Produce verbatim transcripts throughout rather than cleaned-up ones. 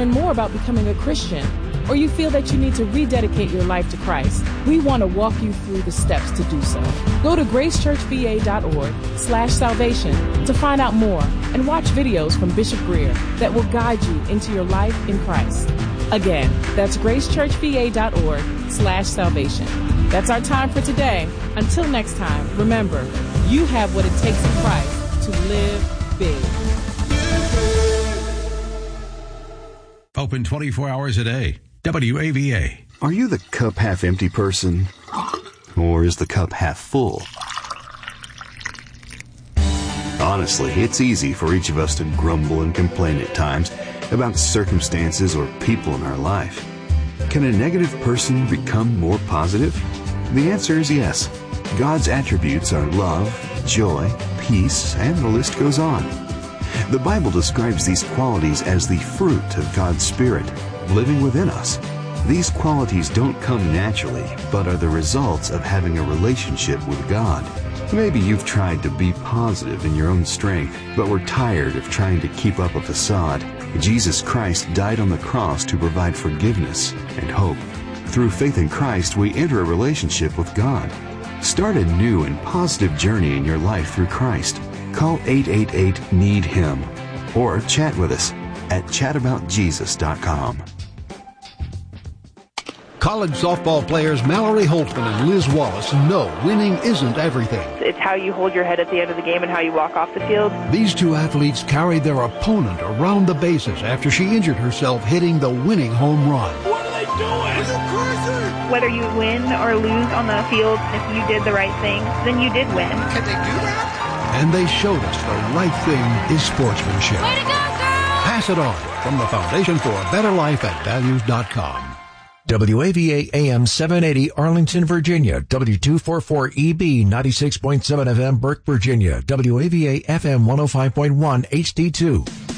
learn more about becoming a Christian, or you feel that you need to rededicate your life to Christ, we want to walk you through the steps to do so. Go to gracechurchva.org slash salvation to find out more and watch videos from Bishop Greer that will guide you into your life in Christ. Again, that's gracechurchva.org slash salvation. That's our time for today. Until next time, remember, you have what it takes in Christ to live big. Open twenty-four hours a day. W A V A. Are you the cup half empty person? Or is the cup half full? Honestly, it's easy for each of us to grumble and complain at times about circumstances or people in our life. Can a negative person become more positive? The answer is yes. God's attributes are love, joy, peace, and the list goes on. The Bible describes these qualities as the fruit of God's Spirit living within us. These qualities don't come naturally, but are the results of having a relationship with God. Maybe you've tried to be positive in your own strength, but were tired of trying to keep up a facade. Jesus Christ died on the cross to provide forgiveness and hope. Through faith in Christ, we enter a relationship with God. Start a new and positive journey in your life through Christ. Call eight eight eight, need him or chat with us at chat about jesus dot com. College softball players Mallory Holtzman and Liz Wallace know winning isn't everything. It's how you hold your head at the end of the game and how you walk off the field. These two athletes carried their opponent around the bases after she injured herself hitting the winning home run. What are they doing? Are you crazy? Whether you win or lose on the field, if you did the right thing, then you did win. Can they do that? And they showed us the right thing is sportsmanship. Way to go, girls! Pass it on from the Foundation for a Better Life at values dot com. W A V A A M seven eighty Arlington, Virginia. W two forty-four E B ninety-six point seven F M Burke, Virginia. W A V A F M one oh five point one H D two.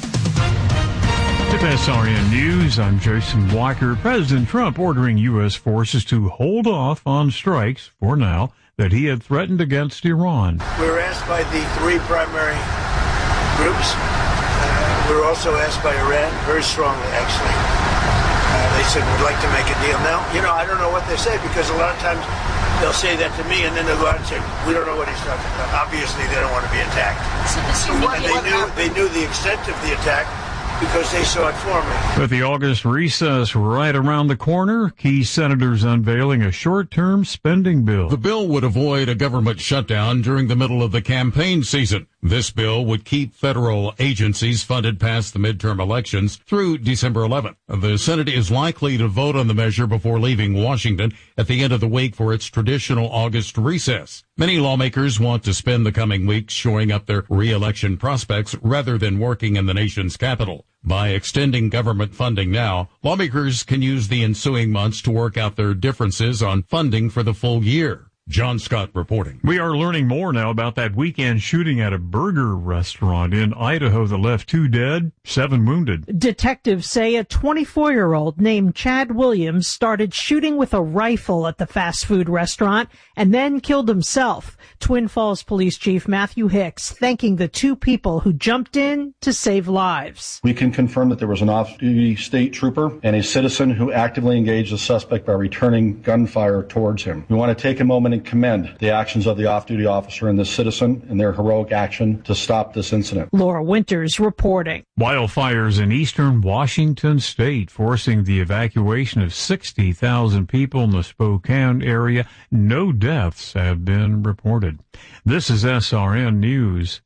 With S R N News, I'm Jason Walker. President Trump ordering U S forces to hold off on strikes, for now, that he had threatened against Iran. We were asked by the three primary groups. Uh, we were also asked by Iran, very strongly, actually. Uh, they said, we'd like to make a deal. Now, you know, I don't know what they say, because a lot of times they'll say that to me, and then they'll go out and say, we don't know what he's talking about. Obviously, they don't want to be attacked. So, and they knew, they knew the extent of the attack, because they saw it forming. With the August recess right around the corner, key senators unveiling a short-term spending bill. The bill would avoid a government shutdown during the middle of the campaign season. This bill would keep federal agencies funded past the midterm elections through December eleventh. The Senate is likely to vote on the measure before leaving Washington at the end of the week for its traditional August recess. Many lawmakers want to spend the coming weeks shoring up their re-election prospects rather than working in the nation's capital. By extending government funding now, lawmakers can use the ensuing months to work out their differences on funding for the full year. John Scott reporting. We are learning more now about that weekend shooting at a burger restaurant in Idaho that left two dead, seven wounded. Detectives say a twenty-four-year-old named Chad Williams started shooting with a rifle at the fast food restaurant and then killed himself. Twin Falls Police Chief Matthew Hicks thanking the two people who jumped in to save lives. We can confirm that there was an off-duty state trooper and a citizen who actively engaged the suspect by returning gunfire towards him. We want to take a moment and commend the actions of the off-duty officer and the citizen in their heroic action to stop this incident. Laura Winters reporting. Wildfires in eastern Washington state forcing the evacuation of sixty thousand people in the Spokane area. No deaths have been reported. This is S R N News.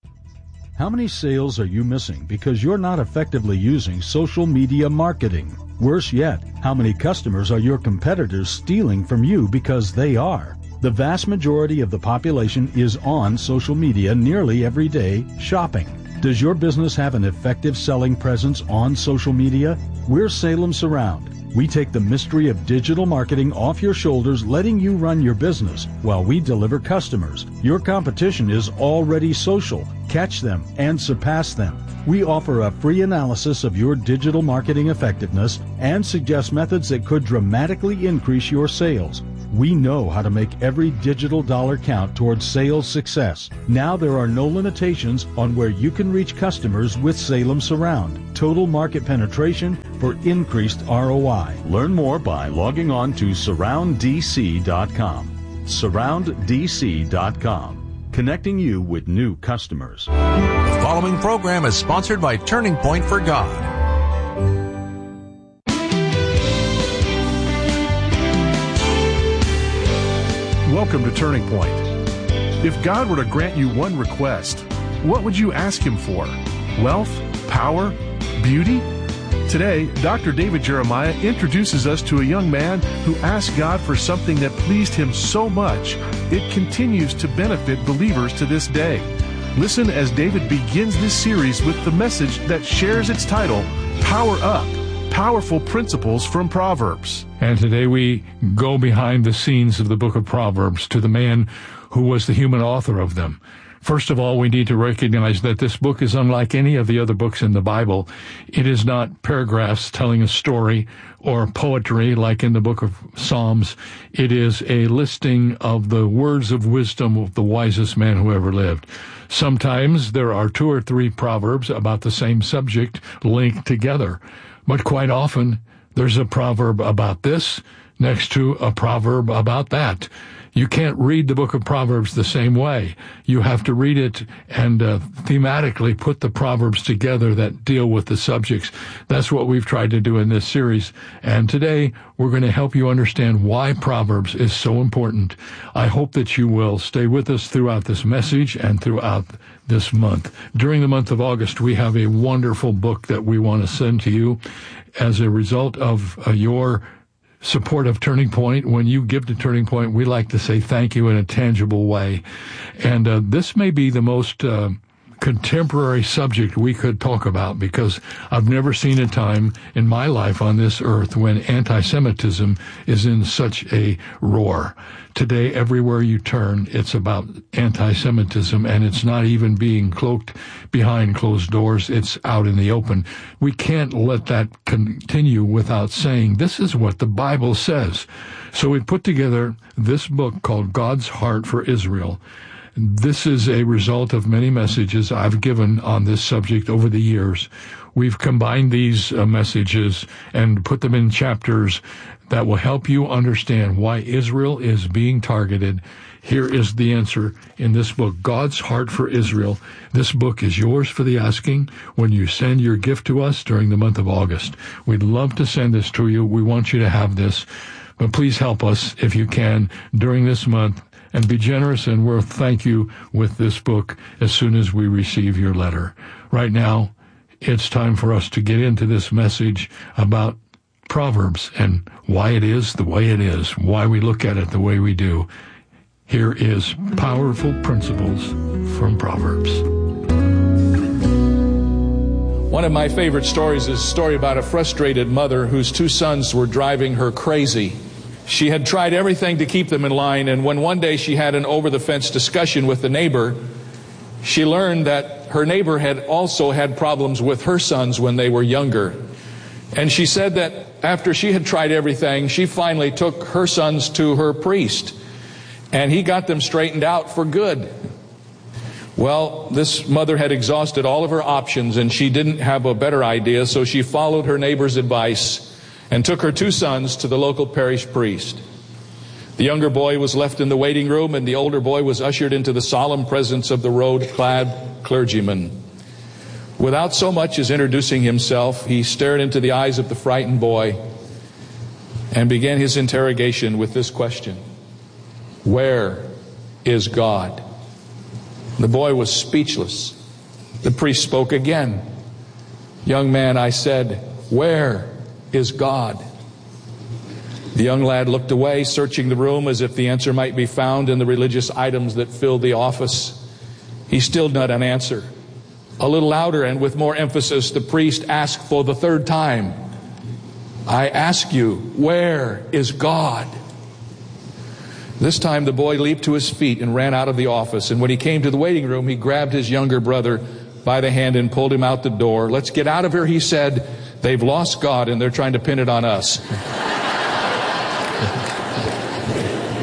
How many sales are you missing because you're not effectively using social media marketing? Worse yet, how many customers are your competitors stealing from you because they are? The vast majority of the population is on social media nearly every day shopping. Does your business have an effective selling presence on social media? We're Salem Surround. We take the mystery of digital marketing off your shoulders, letting you run your business while we deliver customers. Your competition is already social. Catch them and surpass them. We offer a free analysis of your digital marketing effectiveness and suggest methods that could dramatically increase your sales. We know how to make every digital dollar count towards sales success. Now there are no limitations on where you can reach customers with Salem Surround. Total market penetration for increased R O I. Learn more by logging on to surround d c dot com. surround d c dot com. Connecting you with new customers. The following program is sponsored by Turning Point for God. Welcome to Turning Point. If God were to grant you one request, what would you ask Him for? Wealth? Power? Beauty? Today, Doctor David Jeremiah introduces us to a young man who asked God for something that pleased him so much, it continues to benefit believers to this day. Listen as David begins this series with the message that shares its title, Power Up, Powerful Principles from Proverbs. And today we go behind the scenes of the book of Proverbs to the man who was the human author of them. First of all, we need to recognize that this book is unlike any of the other books in the Bible. It is not paragraphs telling a story or poetry like in the book of Psalms. It is a listing of the words of wisdom of the wisest man who ever lived. Sometimes there are two or three proverbs about the same subject linked together. But quite often, there's a proverb about this next to a proverb about that. You can't read the book of Proverbs the same way. You have to read it and uh, thematically put the proverbs together that deal with the subjects. That's what we've tried to do in this series. And today, we're going to help you understand why Proverbs is so important. I hope that you will stay with us throughout this message and throughout this month. During the month of August, we have a wonderful book that we want to send to you as a result of uh, your support of Turning Point. When you give to Turning Point, we like to say thank you in a tangible way. And uh, this may be the most uh, contemporary subject we could talk about, because I've never seen a time in my life on this earth when anti-Semitism is in such a roar. Today, everywhere you turn, it's about anti-Semitism, and it's not even being cloaked behind closed doors. It's out in the open. We can't let that continue without saying, this is what the Bible says. So we put together this book called God's Heart for Israel. This is a result of many messages I've given on this subject over the years. We've combined these uh, messages and put them in chapters that will help you understand why Israel is being targeted. Here is the answer in this book, God's Heart for Israel. This book is yours for the asking when you send your gift to us during the month of August. We'd love to send this to you. We want you to have this. But please help us, if you can, during this month, and be generous, and we'll thank you with this book as soon as we receive your letter. Right now, it's time for us to get into this message about Proverbs and why it is the way it is, why we look at it the way we do. Here is Powerful Principles from Proverbs. One of my favorite stories is a story about a frustrated mother whose two sons were driving her crazy. She had tried everything to keep them in line, and when one day she had an over-the-fence discussion with the neighbor, she learned that her neighbor had also had problems with her sons when they were younger. And she said that after she had tried everything, she finally took her sons to her priest, and he got them straightened out for good. Well, this mother had exhausted all of her options, and she didn't have a better idea, so she followed her neighbor's advice and took her two sons to the local parish priest. The younger boy was left in the waiting room, and the older boy was ushered into the solemn presence of the robe-clad clergyman. Without so much as introducing himself, he stared into the eyes of the frightened boy and began his interrogation with this question: "Where is God?" The boy was speechless. The priest spoke again. "Young man," I said, "where is God?" The young lad looked away, searching the room as if the answer might be found in the religious items that filled the office. He still did not an answer. A little louder and with more emphasis, the priest asked for the third time, "I ask you, where is God?" This time the boy leaped to his feet and ran out of the office, and when he came to the waiting room, he grabbed his younger brother by the hand and pulled him out the door. "Let's get out of here," he said. "They've lost God and they're trying to pin it on us."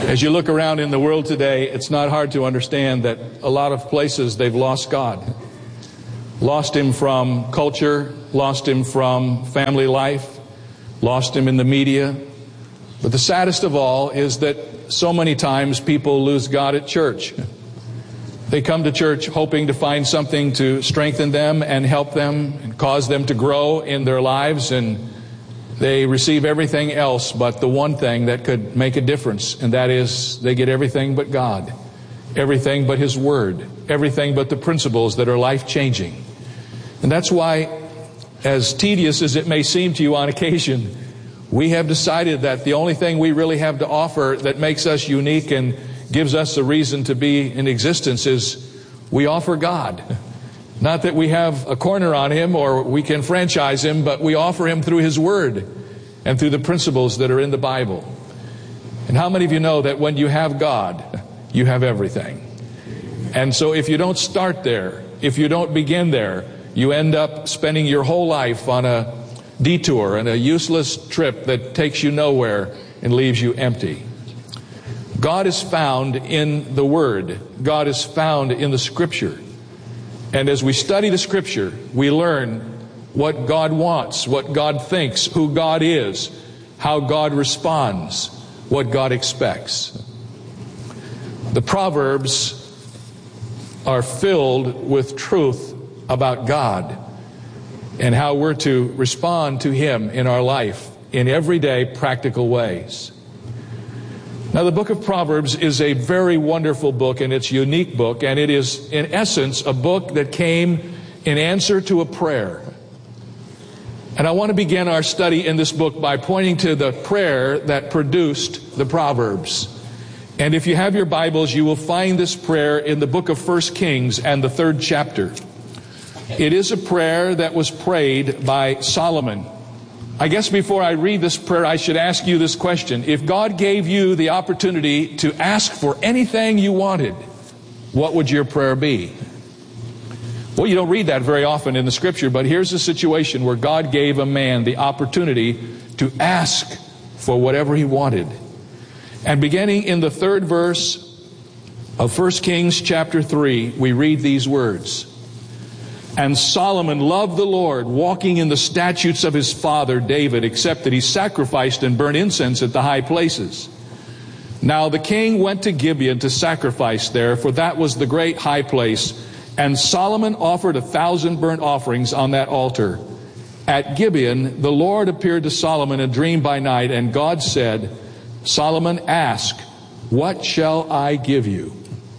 As you look around in the world today, it's not hard to understand that a lot of places they've lost God. Lost Him from culture, lost Him from family life, lost Him in the media. But the saddest of all is that so many times people lose God at church. They come to church hoping to find something to strengthen them and help them and cause them to grow in their lives, and they receive everything else but the one thing that could make a difference, and that is they get everything but God, everything but His Word, everything but the principles that are life-changing. And that's why, as tedious as it may seem to you on occasion, we have decided that the only thing we really have to offer that makes us unique and gives us a reason to be in existence is we offer God. Not that we have a corner on Him or we can franchise Him, but we offer Him through His Word and through the principles that are in the Bible. And how many of you know that when you have God, you have everything? And so if you don't start there, if you don't begin there, you end up spending your whole life on a detour and a useless trip that takes you nowhere and leaves you empty. God is found in the Word. God is found in the Scripture. And as we study the Scripture, we learn what God wants, what God thinks, who God is, how God responds, what God expects. The Proverbs are filled with truth about God and how we're to respond to Him in our life in everyday practical ways. Now, the book of Proverbs is a very wonderful book, and it's a unique book, and it is, in essence, a book that came in answer to a prayer. And I want to begin our study in this book by pointing to the prayer that produced the Proverbs. And if you have your Bibles, you will find this prayer in the book of First Kings and the third chapter. It is a prayer that was prayed by Solomon. I guess before I read this prayer, I should ask you this question. If God gave you the opportunity to ask for anything you wanted, what would your prayer be? Well, you don't read that very often in the Scripture, but here's a situation where God gave a man the opportunity to ask for whatever he wanted. And beginning in the third verse of First Kings chapter three, we read these words. And Solomon loved the Lord, walking in the statutes of his father David, except that he sacrificed and burnt incense at the high places. Now the king went to Gibeon to sacrifice there, for that was the great high place. And Solomon offered a thousand burnt offerings on that altar. At Gibeon, the Lord appeared to Solomon in a dream by night, and God said, Solomon, ask, what shall I give you?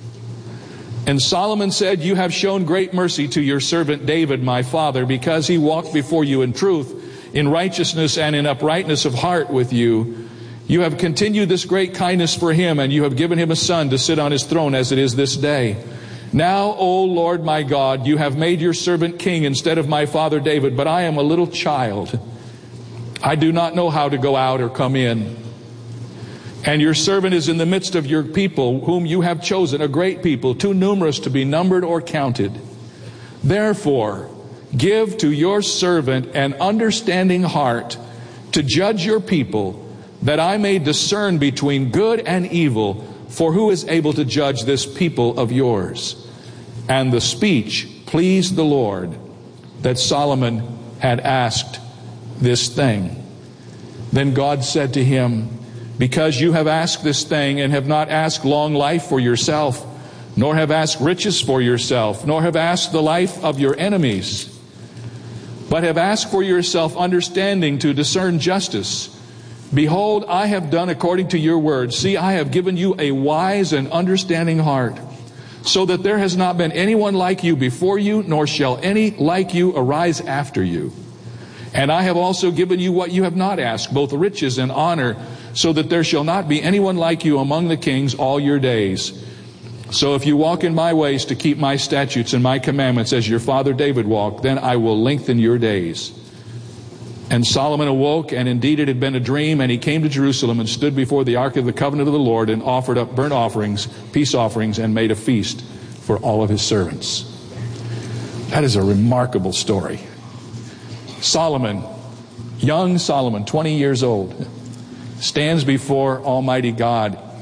And Solomon said, you have shown great mercy to your servant David, my father, because he walked before you in truth, in righteousness and in uprightness of heart with you. You have continued this great kindness for him, and you have given him a son to sit on his throne as it is this day. Now, O Lord my God, you have made your servant king instead of my father David, but I am a little child. I do not know how to go out or come in. And your servant is in the midst of your people, whom you have chosen, a great people, too numerous to be numbered or counted. Therefore, give to your servant an understanding heart to judge your people, that I may discern between good and evil, for who is able to judge this people of yours? And the speech pleased the Lord, that Solomon had asked this thing. Then God said to him, because you have asked this thing, and have not asked long life for yourself, nor have asked riches for yourself, nor have asked the life of your enemies, but have asked for yourself understanding to discern justice. Behold, I have done according to your word. See, I have given you a wise and understanding heart, so that there has not been anyone like you before you, nor shall any like you arise after you. And I have also given you what you have not asked, both riches and honor, so that there shall not be anyone like you among the kings all your days. So if you walk in my ways to keep my statutes and my commandments as your father David walked, then I will lengthen your days. And Solomon awoke, and indeed it had been a dream, and he came to Jerusalem and stood before the ark of the covenant of the Lord, and offered up burnt offerings, peace offerings, and made a feast for all of his servants. That is a remarkable story. Solomon, young Solomon, twenty years old, stands before Almighty God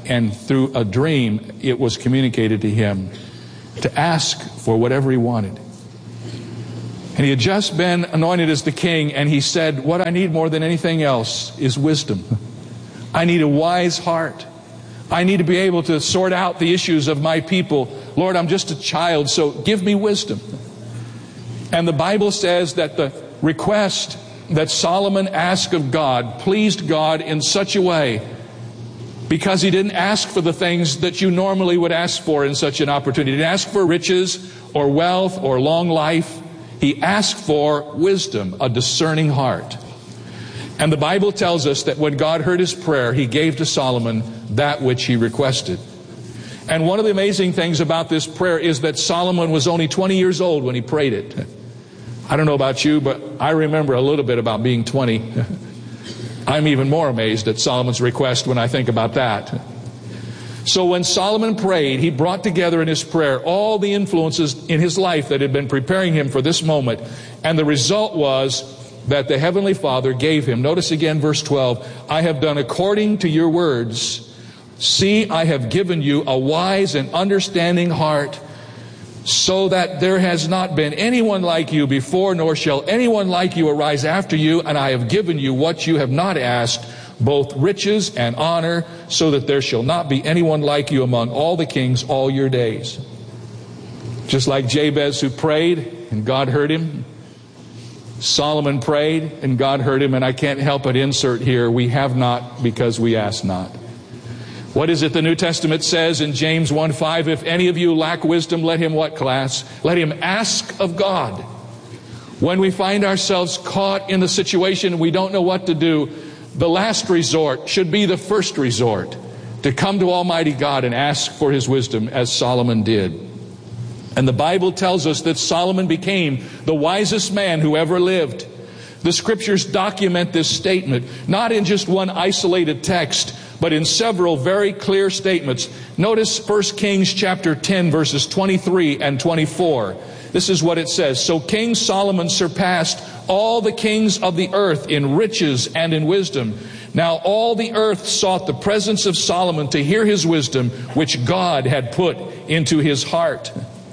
and through a dream it was communicated to him to ask for whatever he wanted. And he had just been anointed as the king, and he said, what I need more than anything else is wisdom. I need a wise heart. I need to be able to sort out the issues of my people. Lord, I'm just a child, so give me wisdom. And the Bible says that the request that Solomon asked of God pleased God in such a way, because he didn't ask for the things that you normally would ask for in such an opportunity. He didn't ask for riches or wealth or long life. He asked for wisdom, a discerning heart. And the Bible tells us that when God heard his prayer, he gave to Solomon that which he requested. And one of the amazing things about this prayer is that Solomon was only twenty years old when he prayed it. I don't know about you, but I remember a little bit about being twenty. I'm even more amazed at Solomon's request when I think about that. So when Solomon prayed, he brought together in his prayer all the influences in his life that had been preparing him for this moment. And the result was that the Heavenly Father gave him, notice again verse twelve, I have done according to your words. See, I have given you a wise and understanding heart, so that there has not been anyone like you before, nor shall anyone like you arise after you. And I have given you what you have not asked, both riches and honor, so that there shall not be anyone like you among all the kings all your days. Just like Jabez, who prayed and God heard him, Solomon prayed and God heard him. And I can't help but insert here, we have not because we ask not. What is it the New Testament says in James one five? If any of you lack wisdom, let him what, class? Let him ask of God. When we find ourselves caught in the situation we don't know what to do, the last resort should be the first resort, to come to Almighty God and ask for his wisdom, as Solomon did. And the Bible tells us that Solomon became the wisest man who ever lived. The scriptures document this statement, not in just one isolated text, but in several very clear statements. Notice First Kings chapter ten, verses twenty-three and twenty-four. This is what it says. So King Solomon surpassed all the kings of the earth in riches and in wisdom. Now all the earth sought the presence of Solomon to hear his wisdom, which God had put into his heart.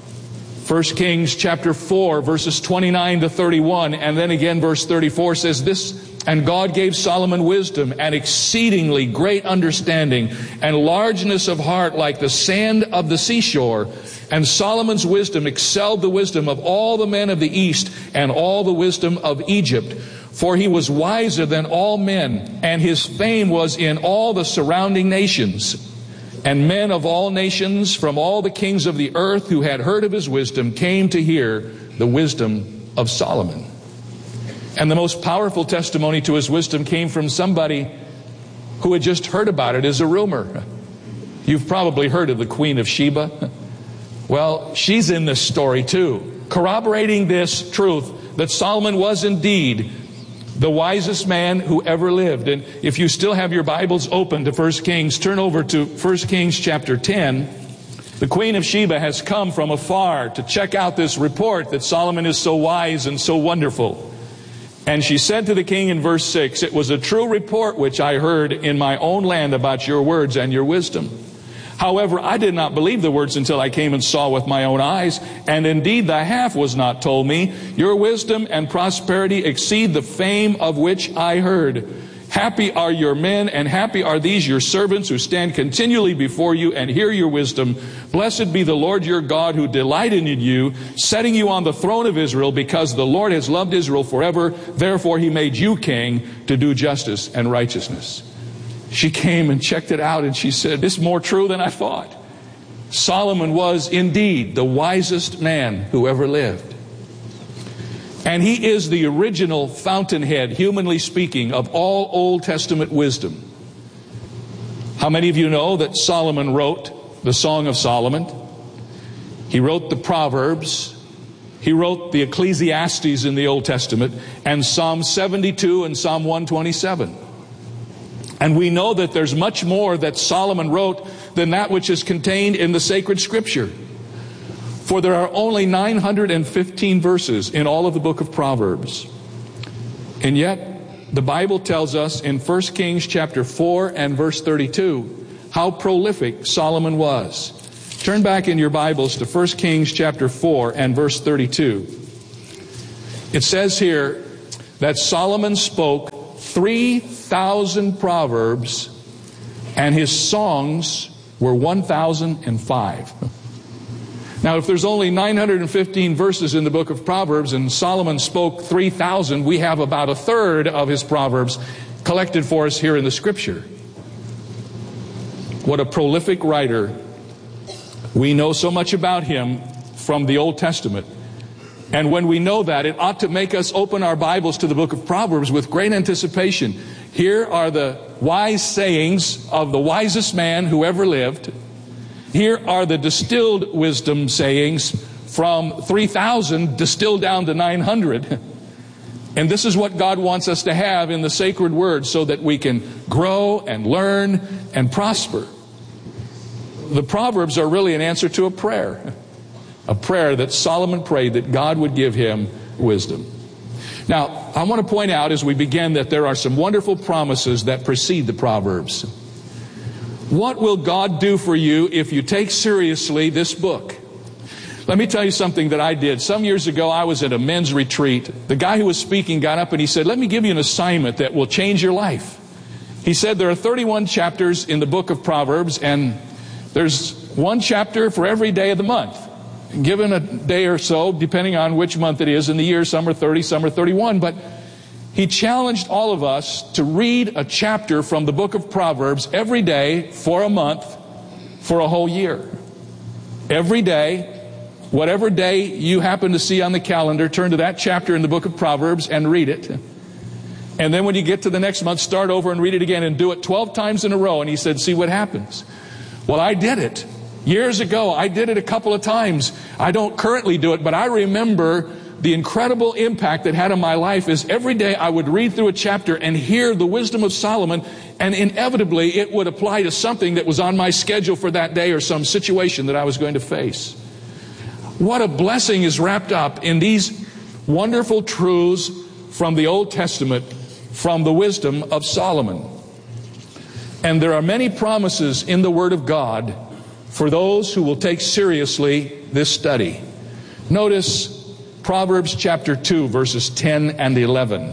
First Kings chapter four, verses twenty-nine to thirty-one, and then again verse thirty-four says this, and God gave Solomon wisdom and exceedingly great understanding and largeness of heart like the sand of the seashore. And Solomon's wisdom excelled the wisdom of all the men of the east and all the wisdom of Egypt. For he was wiser than all men, and his fame was in all the surrounding nations. And men of all nations from all the kings of the earth who had heard of his wisdom came to hear the wisdom of Solomon. And the most powerful testimony to his wisdom came from somebody who had just heard about it as a rumor. You've probably heard of the Queen of Sheba. Well, she's in this story too, corroborating this truth that Solomon was indeed the wisest man who ever lived. And if you still have your Bibles open to First Kings, turn over to First Kings chapter ten. The Queen of Sheba has come from afar to check out this report that Solomon is so wise and so wonderful. And she said to the king in verse six, it was a true report which I heard in my own land about your words and your wisdom. However, I did not believe the words until I came and saw with my own eyes. And indeed the half was not told me. Your wisdom and prosperity exceed the fame of which I heard. Happy are your men, and happy are these your servants who stand continually before you and hear your wisdom. Blessed be the Lord your God, who delighted in you, setting you on the throne of Israel, because the Lord has loved Israel forever. Therefore he made you king to do justice and righteousness. She came and checked it out, and she said, this is more true than I thought. Solomon was indeed the wisest man who ever lived. And he is the original fountainhead, humanly speaking, of all Old Testament wisdom. How many of you know that Solomon wrote the Song of Solomon? He wrote the Proverbs. He wrote the Ecclesiastes in the Old Testament, and Psalm seventy-two and Psalm one twenty-seven. And we know that there's much more that Solomon wrote than that which is contained in the sacred scripture. For there are only nine hundred fifteen verses in all of the book of Proverbs. And yet, the Bible tells us in First Kings chapter four and verse thirty-two how prolific Solomon was. Turn back in your Bibles to First Kings chapter four and verse thirty-two. It says here that Solomon spoke three thousand proverbs, and his songs were one thousand five. Now, if there's only nine hundred fifteen verses in the book of Proverbs and Solomon spoke three thousand, we have about a third of his Proverbs collected for us here in the Scripture. What a prolific writer. We know so much about him from the Old Testament. And when we know that, it ought to make us open our Bibles to the book of Proverbs with great anticipation. Here are the wise sayings of the wisest man who ever lived. Here are the distilled wisdom sayings from three thousand distilled down to nine hundred. And this is what God wants us to have in the sacred word so that we can grow and learn and prosper. The Proverbs are really an answer to a prayer. A prayer that Solomon prayed that God would give him wisdom. Now, I want to point out as we begin that there are some wonderful promises that precede the Proverbs. What will God do for you if you take seriously this book? Let me tell you something that I did. Some years ago, I was at a men's retreat. The guy who was speaking got up and he said, let me give you an assignment that will change your life. He said there are thirty-one chapters in the book of Proverbs, and there's one chapter for every day of the month. Given a day or so, depending on which month it is in the year, some are thirty, some are thirty-one, but he challenged all of us to read a chapter from the book of Proverbs every day for a month for a whole year. Every day, whatever day you happen to see on the calendar, turn to that chapter in the book of Proverbs and read it. And then when you get to the next month, start over and read it again and do it twelve times in a row. And he said, see what happens. Well, I did it. Years ago, I did it a couple of times. I don't currently do it, but I remember the incredible impact that had on my life is every day I would read through a chapter and hear the wisdom of Solomon, and inevitably it would apply to something that was on my schedule for that day or some situation that I was going to face. What a blessing is wrapped up in these wonderful truths from the Old Testament, from the wisdom of Solomon. And there are many promises in the Word of God for those who will take seriously this study. Notice Proverbs chapter two, verses ten and eleven.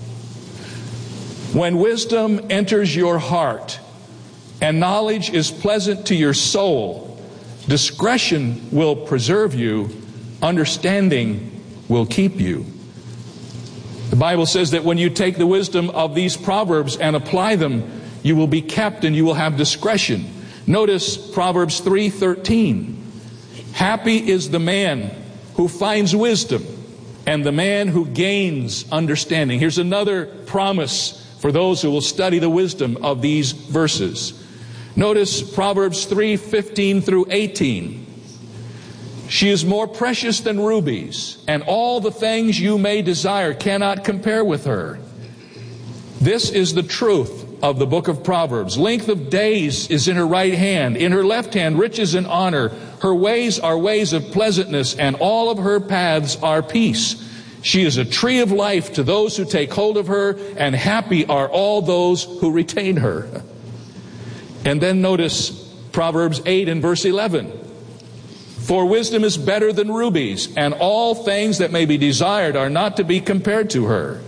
When wisdom enters your heart and knowledge is pleasant to your soul, discretion will preserve you, understanding will keep you. The Bible says that when you take the wisdom of these Proverbs and apply them, you will be kept and you will have discretion. Notice Proverbs three thirteen. Happy is the man who finds wisdom and the man who gains understanding. Here's another promise for those who will study the wisdom of these verses. Notice Proverbs three fifteen through eighteen. She is more precious than rubies, and all the things you may desire cannot compare with her. This is the truth of the book of Proverbs. Length of days is in her right hand. In her left hand, riches and honor. Her ways are ways of pleasantness, and all of her paths are peace. She is a tree of life to those who take hold of her, and happy are all those who retain her. And then notice Proverbs eight and verse eleven. For wisdom is better than rubies, and all things that may be desired are not to be compared to her.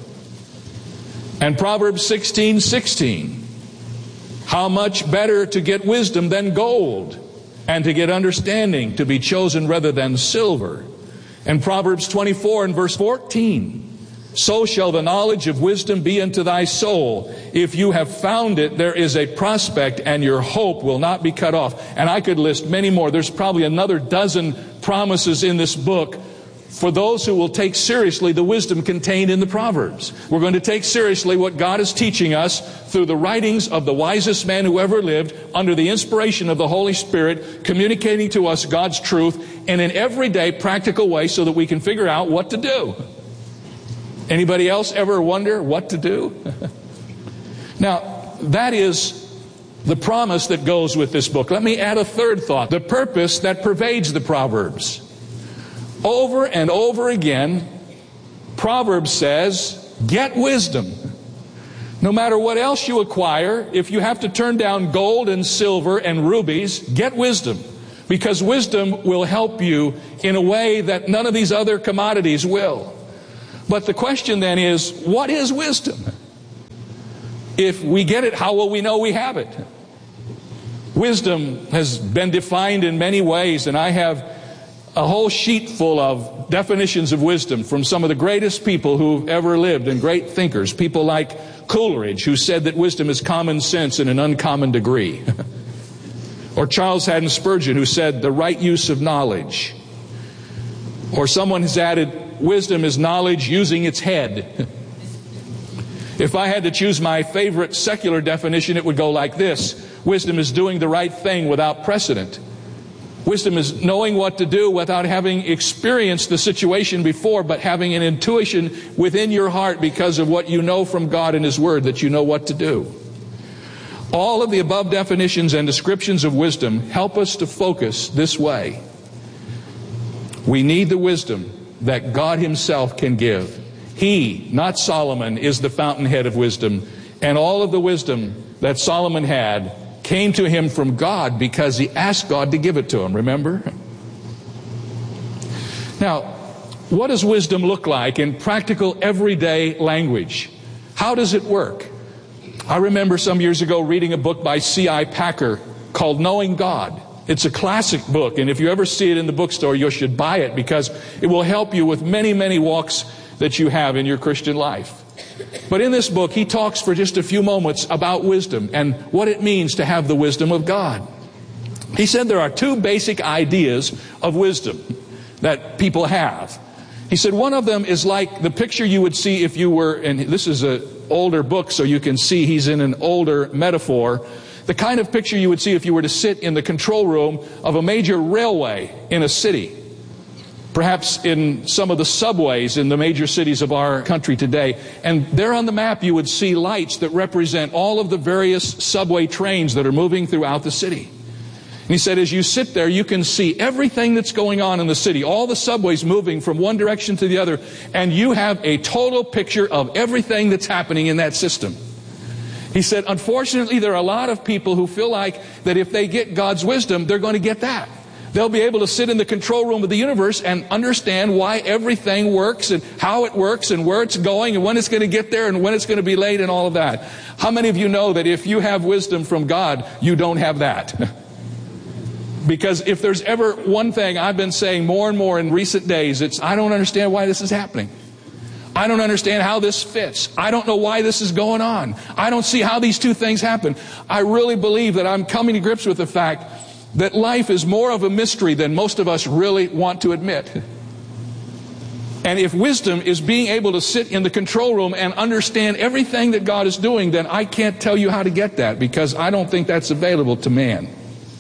And Proverbs sixteen sixteen. How much better to get wisdom than gold, and to get understanding to be chosen rather than silver. And Proverbs twenty-four and verse fourteen. So shall the knowledge of wisdom be unto thy soul. If you have found it, there is a prospect, and your hope will not be cut off. And I could list many more. There's probably another dozen promises in this book for those who will take seriously the wisdom contained in the Proverbs. We're going to take seriously what God is teaching us through the writings of the wisest man who ever lived, under the inspiration of the Holy Spirit, communicating to us God's truth in an everyday practical way so that we can figure out what to do. Anybody else ever wonder what to do? Now, that is the promise that goes with this book. Let me add a third thought. The purpose that pervades the Proverbs. Over and over again, Proverbs says, get wisdom. No matter what else you acquire, if you have to turn down gold and silver and rubies, get wisdom. Because wisdom will help you in a way that none of these other commodities will. But the question then is, what is wisdom? If we get it, how will we know we have it? Wisdom has been defined in many ways, and I have a whole sheet full of definitions of wisdom from some of the greatest people who've ever lived and great thinkers. People like Coleridge, who said that wisdom is common sense in an uncommon degree. Or Charles Haddon Spurgeon, who said the right use of knowledge. Or someone has added, wisdom is knowledge using its head. If I had to choose my favorite secular definition, it would go like this. Wisdom is doing the right thing without precedent. Wisdom is knowing what to do without having experienced the situation before, but having an intuition within your heart because of what you know from God and His Word that you know what to do. All of the above definitions and descriptions of wisdom help us to focus this way. We need the wisdom that God Himself can give. He, not Solomon, is the fountainhead of wisdom, and all of the wisdom that Solomon had came to him from God because he asked God to give it to him, remember? Now, what does wisdom look like in practical, everyday language? How does it work? I remember some years ago reading a book by C I Packer called Knowing God. It's a classic book, and if you ever see it in the bookstore, you should buy it because it will help you with many, many walks that you have in your Christian life. But in this book, he talks for just a few moments about wisdom and what it means to have the wisdom of God. He said there are two basic ideas of wisdom that people have. He said one of them is like the picture you would see if you were, and this is an older book so you can see he's in an older metaphor, the kind of picture you would see if you were to sit in the control room of a major railway in a city. Perhaps in some of the subways in the major cities of our country today. And there on the map you would see lights that represent all of the various subway trains that are moving throughout the city. And he said as you sit there you can see everything that's going on in the city, all the subways moving from one direction to the other, and you have a total picture of everything that's happening in that system. He said unfortunately there are a lot of people who feel like that if they get God's wisdom they're going to get that. They'll be able to sit in the control room of the universe and understand why everything works and how it works and where it's going and when it's going to get there and when it's going to be late and all of that. How many of you know that if you have wisdom from God, you don't have that? Because if there's ever one thing I've been saying more and more in recent days, it's I don't understand why this is happening. I don't understand how this fits. I don't know why this is going on. I don't see how these two things happen. I really believe that I'm coming to grips with the fact that life is more of a mystery than most of us really want to admit. And if wisdom is being able to sit in the control room and understand everything that God is doing, then I can't tell you how to get that because I don't think that's available to man.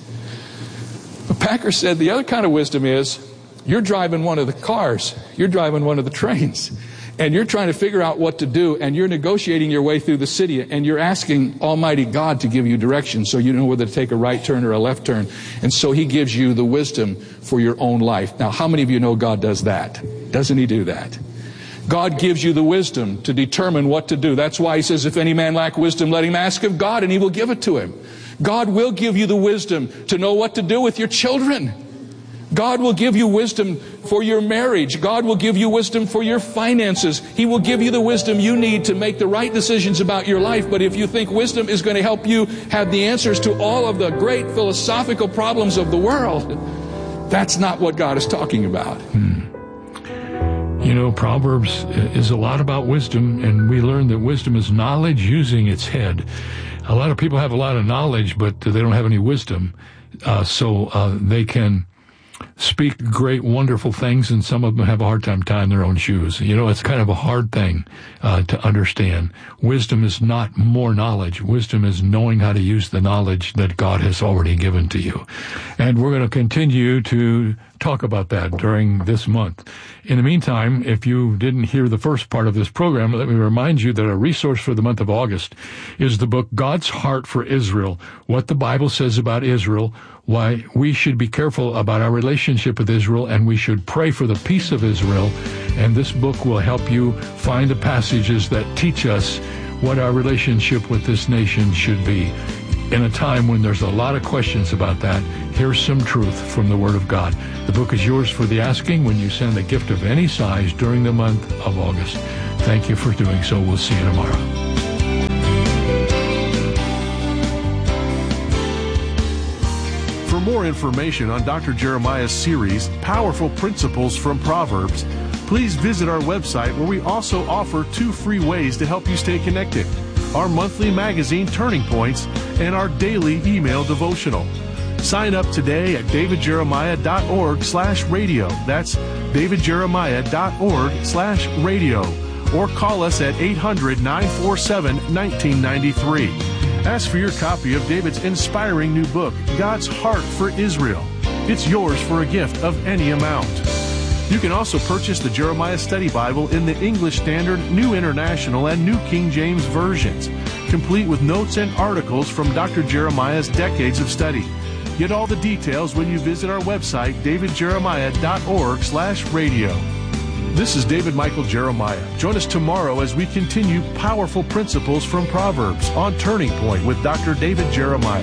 But Packer said the other kind of wisdom is you're driving one of the cars, you're driving one of the trains, and you're trying to figure out what to do, and you're negotiating your way through the city, and you're asking Almighty God to give you direction so you know whether to take a right turn or a left turn. And so He gives you the wisdom for your own life. Now, how many of you know God does that? Doesn't He do that? God gives you the wisdom to determine what to do. That's why He says, if any man lack wisdom, let him ask of God, and He will give it to him. God will give you the wisdom to know what to do with your children. God will give you wisdom for your marriage. God will give you wisdom for your finances. He will give you the wisdom you need to make the right decisions about your life. But if you think wisdom is going to help you have the answers to all of the great philosophical problems of the world, that's not what God is talking about. Hmm. You know, Proverbs is a lot about wisdom, and we learn that wisdom is knowledge using its head. A lot of people have a lot of knowledge, but they don't have any wisdom. Uh, so uh, they can speak great, wonderful things, and some of them have a hard time tying their own shoes. You know, it's kind of a hard thing uh, to understand. Wisdom is not more knowledge. Wisdom is knowing how to use the knowledge that God has already given to you. And we're going to continue to talk about that during this month. In the meantime, if you didn't hear the first part of this program, let me remind you that a resource for the month of August is the book God's Heart for Israel, What the Bible Says About Israel, Why We Should Be Careful About Our Relationship with Israel, and we should pray for the peace of Israel. And this book will help you find the passages that teach us what our relationship with this nation should be. In a time when there's a lot of questions about that, here's some truth from the Word of God. The book is yours for the asking when you send a gift of any size during the month of August. Thank you for doing so. We'll see you tomorrow. For more information on Doctor Jeremiah's series, Powerful Principles from Proverbs, please visit our website where we also offer two free ways to help you stay connected: our monthly magazine, Turning Points, and our daily email devotional. Sign up today at davidjeremiah.org slash radio. That's davidjeremiah.org slash radio. Or call us at eight hundred, nine four seven, one nine nine three. Ask for your copy of David's inspiring new book, God's Heart for Israel. It's yours for a gift of any amount. You can also purchase the Jeremiah Study Bible in the English Standard, New International, and New King James versions, complete with notes and articles from Doctor Jeremiah's decades of study. Get all the details when you visit our website, davidjeremiah.org slash radio. This is David Michael Jeremiah. Join us tomorrow as we continue Powerful Principles from Proverbs on Turning Point with Doctor David Jeremiah.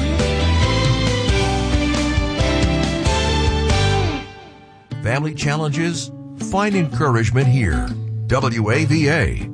Family challenges? Find encouragement here. W A V A.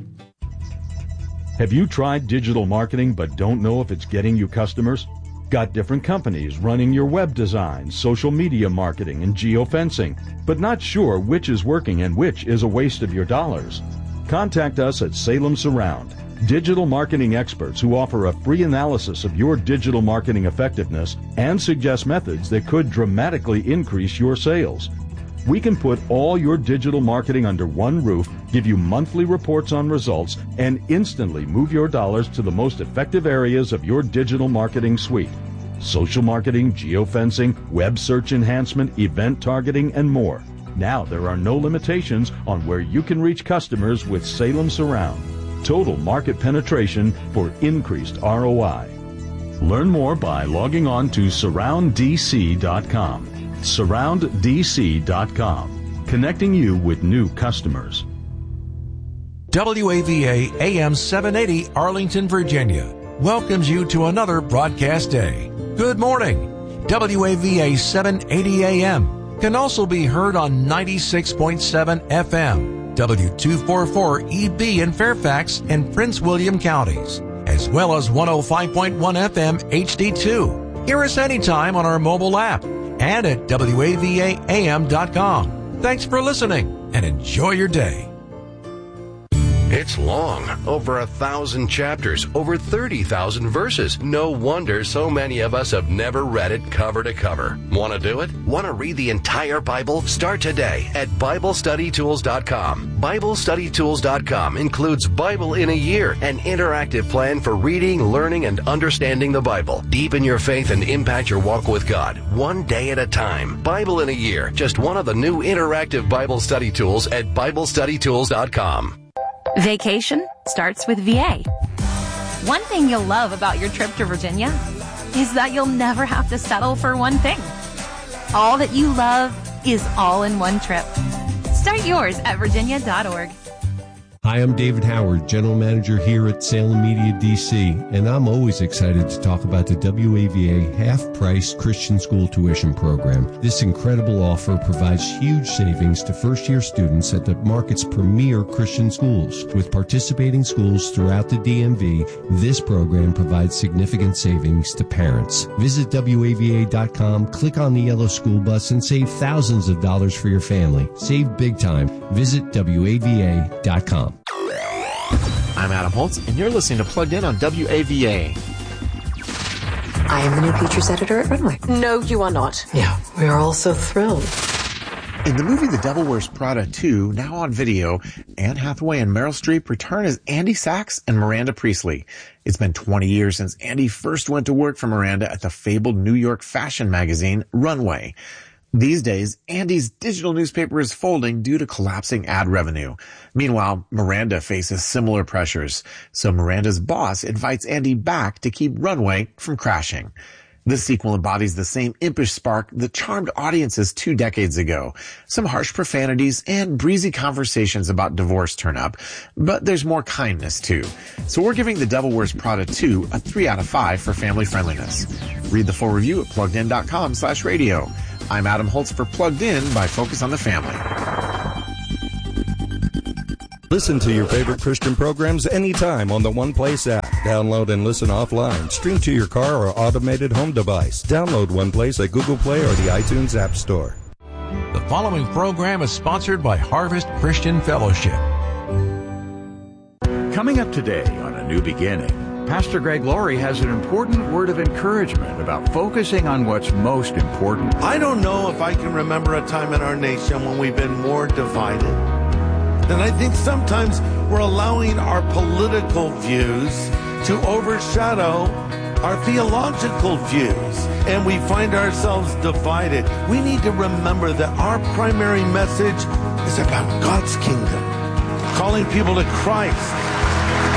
Have you tried digital marketing but don't know if it's getting you customers? Got different companies running your web design, social media marketing, and geofencing, but not sure which is working and which is a waste of your dollars? Contact us at Salem Surround, digital marketing experts who offer a free analysis of your digital marketing effectiveness and suggest methods that could dramatically increase your sales. We can put all your digital marketing under one roof, give you monthly reports on results, and instantly move your dollars to the most effective areas of your digital marketing suite: social marketing, geofencing, web search enhancement, event targeting, and more. Now there are no limitations on where you can reach customers with Salem Surround. Total market penetration for increased R O I. Learn more by logging on to surround d c dot com. surround d c dot com, connecting you with new customers. W A V A A M seven eighty Arlington, Virginia welcomes you to another broadcast day. Good morning. W A V A seven eighty A M can also be heard on ninety-six point seven F M, W two forty-four E B in Fairfax and Prince William counties, as well as one oh five point one F M H D two. Hear us anytime on our mobile app and at W A V A A M dot com. Thanks for listening and enjoy your day. It's long, over a thousand chapters, over thirty thousand verses. No wonder so many of us have never read it cover to cover. Want to do it? Want to read the entire Bible? Start today at Bible Study Tools dot com. Bible Study Tools dot com includes Bible in a Year, an interactive plan for reading, learning, and understanding the Bible. Deepen your faith and impact your walk with God, one day at a time. Bible in a Year, just one of the new interactive Bible study tools at Bible Study Tools dot com. Vacation starts with V A. One thing you'll love about your trip to Virginia is that you'll never have to settle for one thing. All that you love is all in one trip. Start yours at virginia dot org. Hi, I'm David Howard, General Manager here at Salem Media D C, and I'm always excited to talk about the W A V A half-price Christian school tuition program. This incredible offer provides huge savings to first-year students at the market's premier Christian schools. With participating schools throughout the D M V, this program provides significant savings to parents. Visit W A V A dot com, click on the yellow school bus, and save thousands of dollars for your family. Save big time. Visit W A V A dot com. I'm Adam Holtz, and you're listening to Plugged In on W A V A. I am the new features editor at Runway. No, you are not. Yeah, we are all so thrilled. In the movie The Devil Wears Prada two, now on video, Anne Hathaway and Meryl Streep return as Andy Sachs and Miranda Priestley. It's been twenty years since Andy first went to work for Miranda at the fabled New York fashion magazine Runway. These days, Andy's digital newspaper is folding due to collapsing ad revenue. Meanwhile, Miranda faces similar pressures, so Miranda's boss invites Andy back to keep Runway from crashing. This sequel embodies the same impish spark that charmed audiences two decades ago. Some harsh profanities and breezy conversations about divorce turn up, but there's more kindness too. So we're giving The Devil Wears Prada two a three out of five for family friendliness. Read the full review at pluggedin.com slash radio. I'm Adam Holtz for Plugged In by Focus on the Family. Listen to your favorite Christian programs anytime on the One Place app. Download and listen offline. Stream to your car or automated home device. Download One Place at Google Play or the iTunes App Store. The following program is sponsored by Harvest Christian Fellowship. Coming up today on A New Beginning, Pastor Greg Laurie has an important word of encouragement about focusing on what's most important. I don't know if I can remember a time in our nation when we've been more divided. And I think sometimes we're allowing our political views to overshadow our theological views, and we find ourselves divided. We need to remember that our primary message is about God's kingdom, calling people to Christ,